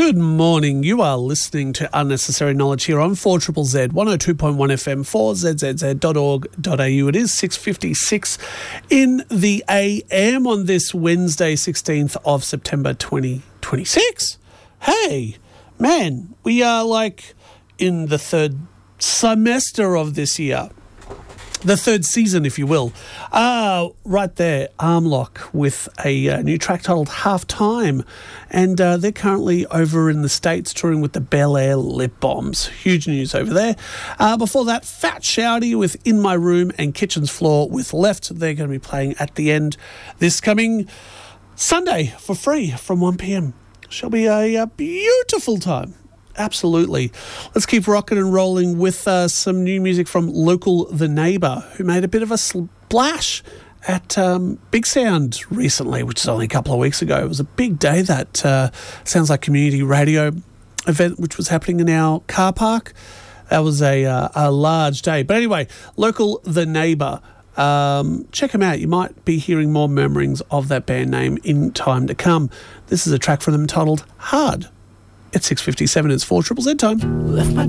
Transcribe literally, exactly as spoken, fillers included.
Good morning. You are listening to Unnecessary Knowledge here on four Z Z Z, one oh two point one F M, four Z Z Z dot org dot a u. It is six fifty-six in the A M on this Wednesday, sixteenth of September twenty twenty-six. Hey, man, we are like in the third semester of this year. The third season, if you will. Uh, right there, Armlock with a uh, new track titled Half Time. And uh, they're currently over in the States touring with the Bel Air Lip Bombs. Huge news over there. Uh, before that, Fat Shouty with In My Room and Kitchen's Floor with Left. They're going to be playing at the end this coming Sunday for free from one p.m. Shall be a, a beautiful time. Absolutely. Let's keep rocking and rolling with uh, some new music from Local The Neighbour, who made a bit of a splash at um, Big Sound recently, which is only a couple of weeks ago. It was a big day, that uh, Sounds Like Community Radio event, which was happening in our car park. That was a, uh, a large day. But anyway, Local The Neighbour. Um, check them out. You might be hearing more murmurings of that band name in time to come. This is a track from them titled Hard. At six fifty-seven, it's four Z Z Z time. Left my